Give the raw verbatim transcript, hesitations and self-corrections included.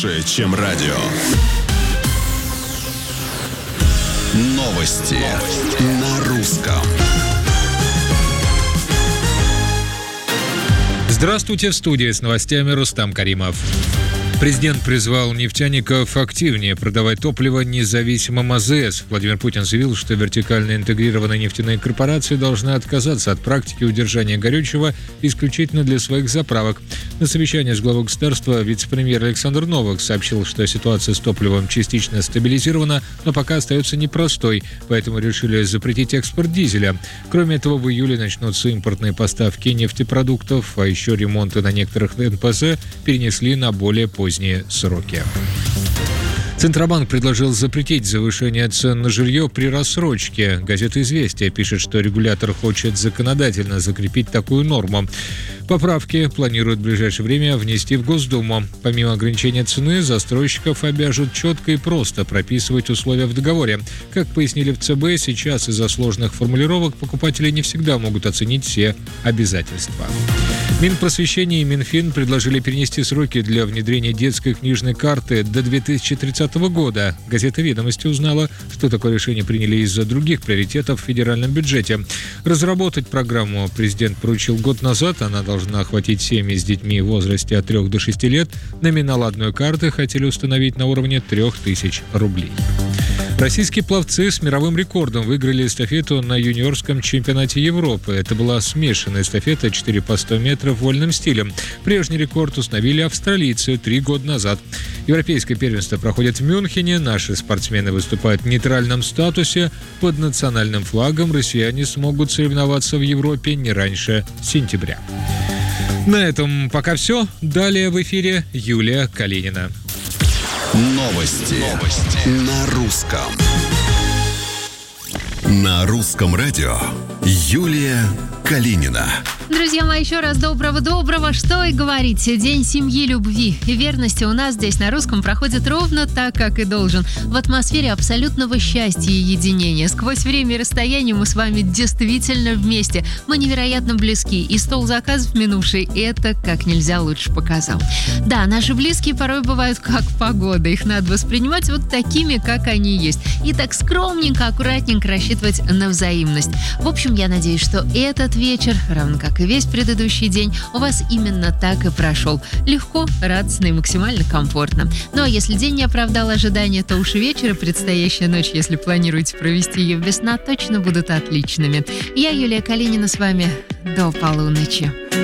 чем радио. Новости, Новости. На русском. Здравствуйте, в студии с новостями Рустам Каримов. Президент призвал нефтяников активнее продавать топливо независимым АЗС. Владимир Путин заявил, что вертикально интегрированные нефтяные корпорации должны отказаться от практики удержания горючего исключительно для своих заправок. На совещании с главой государства вице-премьер Александр Новак сообщил, что ситуация с топливом частично стабилизирована, но пока остается непростой, поэтому решили запретить экспорт дизеля. Кроме этого, в июле начнутся импортные поставки нефтепродуктов, а еще ремонты на некоторых эн пэ зэ перенесли на более поздние сроки. Центробанк предложил запретить завышение цен на жилье при рассрочке. Газета «Известия» пишет, что регулятор хочет законодательно закрепить такую норму. Поправки планируют в ближайшее время внести в Госдуму. Помимо ограничения цены, застройщиков обяжут четко и просто прописывать условия в договоре. Как пояснили в цэ бэ, сейчас из-за сложных формулировок покупатели не всегда могут оценить все обязательства. Минпросвещение и Минфин предложили перенести сроки для внедрения детской книжной карты до две тысячи тридцатого года. Газета «Ведомости» узнала, что такое решение приняли из-за других приоритетов в федеральном бюджете. Разработать программу президент поручил год назад. Она должна охватить семьи с детьми в возрасте от трёх до шести лет. Номинал одной карты хотели установить на уровне трех тысяч рублей. Российские пловцы с мировым рекордом выиграли эстафету на юниорском чемпионате Европы. Это была смешанная эстафета четыре по сто метров вольным стилем. Прежний рекорд установили австралийцы три года назад. Европейское первенство проходит в Мюнхене. Наши спортсмены выступают в нейтральном статусе. Под национальным флагом россияне смогут соревноваться в Европе не раньше сентября. На этом пока все. Далее в эфире Юлия Калинина. Новости. Новости. На русском. На русском радио Юлия Калинина. Друзья мои, еще раз доброго-доброго. Что и говорить. День семьи, любви и верности у нас здесь на русском проходит ровно так, как и должен. В атмосфере абсолютного счастья и единения. Сквозь время и расстояние мы с вами действительно вместе. Мы невероятно близки. И стол заказов минувший это как нельзя лучше показал. Да, наши близкие порой бывают как погода. Их надо воспринимать вот такими, как они есть. И так скромненько, аккуратненько рассчитывать на взаимность. В общем, я надеюсь, что этот вечер, равно как и весь предыдущий день, у вас именно так и прошел. Легко, радостно и максимально комфортно. Ну а если день не оправдал ожидания, то уж и вечер и предстоящая ночь, если планируете провести ее без сна, точно будут отличными. Я, Юлия Калинина, с вами до полуночи.